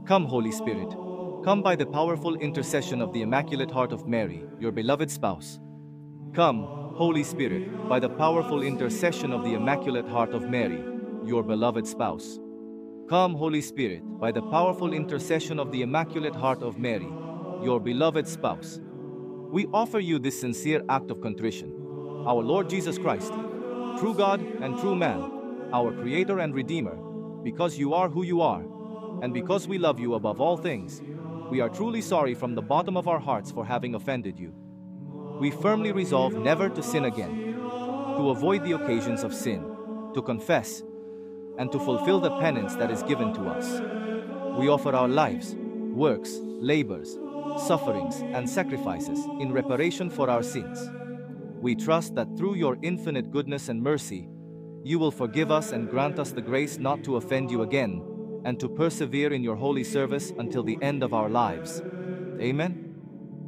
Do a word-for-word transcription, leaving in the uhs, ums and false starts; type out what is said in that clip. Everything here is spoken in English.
Come, Holy Spirit. Come by the powerful intercession of the Immaculate Heart of Mary, your beloved spouse. Come, Holy Spirit, by the powerful intercession of the Immaculate Heart of Mary, your beloved spouse. Come, Holy Spirit, by the powerful intercession of the Immaculate Heart of Mary, your beloved spouse. We offer you this sincere act of contrition. Our Lord Jesus Christ, true God and true man, our Creator and Redeemer, because you are who you are, and because we love you above all things, we are truly sorry from the bottom of our hearts for having offended you. We firmly resolve never to sin again, to avoid the occasions of sin, to confess, and to fulfill the penance that is given to us. We offer our lives, works, labors, sufferings, and sacrifices in reparation for our sins. We trust that through your infinite goodness and mercy, you will forgive us and grant us the grace not to offend you again, and to persevere in your holy service until the end of our lives. Amen.